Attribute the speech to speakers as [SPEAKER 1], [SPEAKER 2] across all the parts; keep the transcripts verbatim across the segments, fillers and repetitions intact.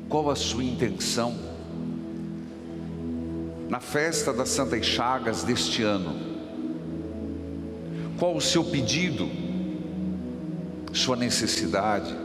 [SPEAKER 1] Qual a sua intenção na festa das Santas Chagas deste ano? Qual o seu pedido, sua necessidade?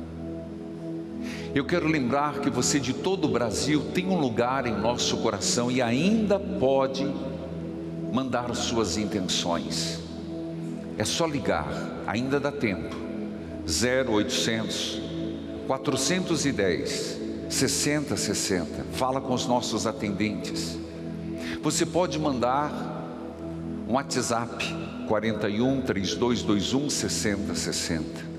[SPEAKER 1] Eu quero lembrar que você de todo o Brasil tem um lugar em nosso coração e ainda pode mandar suas intenções. É só ligar, ainda dá tempo. zero oitocentos, quatrocentos e dez, sessenta sessenta. Fala com os nossos atendentes. Você pode mandar um WhatsApp quarenta e um, trinta e dois vinte e um, sessenta sessenta.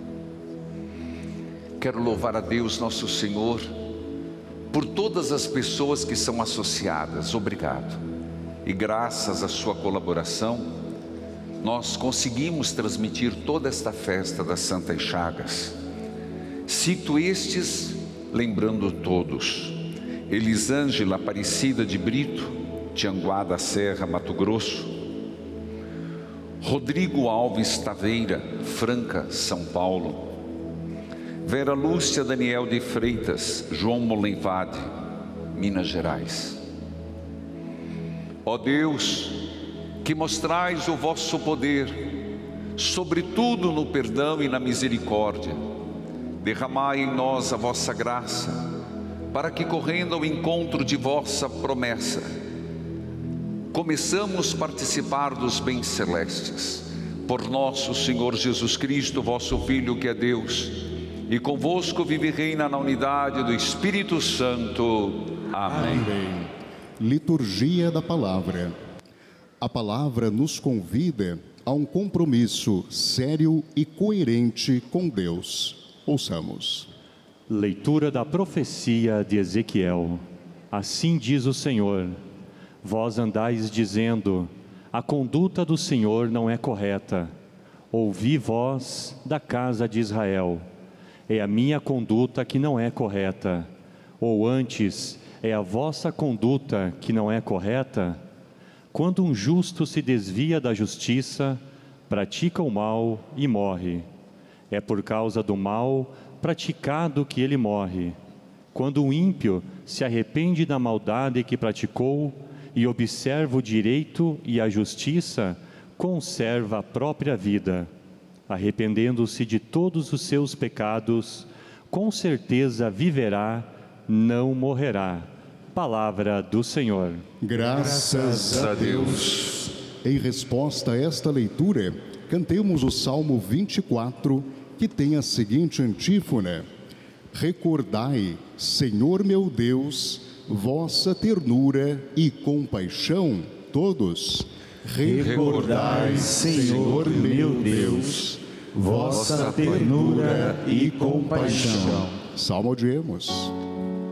[SPEAKER 1] Quero louvar a Deus nosso Senhor por todas as pessoas que são associadas. Obrigado. E graças à sua colaboração, nós conseguimos transmitir toda esta festa das Santas Chagas. Cito estes, lembrando todos: Elisângela Aparecida de Brito, Tianguá da Serra, Mato Grosso; Rodrigo Alves Taveira, Franca, São Paulo; Vera Lúcia Daniel de Freitas, João Molenvade, Minas Gerais. Ó Deus, que mostrais o vosso poder, sobretudo no perdão e na misericórdia, derramai em nós a vossa graça, para que, correndo ao encontro de vossa promessa, começamos a participar dos bens celestes. Por nosso Senhor Jesus Cristo, vosso Filho, que é Deus, e convosco vive e reina na unidade do Espírito Santo. Amém.
[SPEAKER 2] Amém. Liturgia da Palavra. A palavra nos convida a um compromisso sério e coerente com Deus. Ouçamos.
[SPEAKER 3] Leitura da profecia de Ezequiel. Assim diz o Senhor: vós andais dizendo, a conduta do Senhor não é correta. Ouvi vós da casa de Israel: é a minha conduta que não é correta. Ou antes, é a vossa conduta que não é correta? Quando um justo se desvia da justiça, pratica o mal e morre. É por causa do mal praticado que ele morre. Quando o ímpio se arrepende da maldade que praticou e observa o direito e a justiça, conserva a própria vida. Arrependendo-se de todos os seus pecados, com certeza viverá, não morrerá. Palavra do Senhor.
[SPEAKER 2] Graças a Deus. Em resposta a esta leitura, cantemos o Salmo vinte e quatro, que tem a seguinte antífona: recordai, Senhor meu Deus, vossa ternura e compaixão. Todos.
[SPEAKER 4] Recordai, Senhor meu Deus, vossa ternura e compaixão.
[SPEAKER 2] Salmodiemos.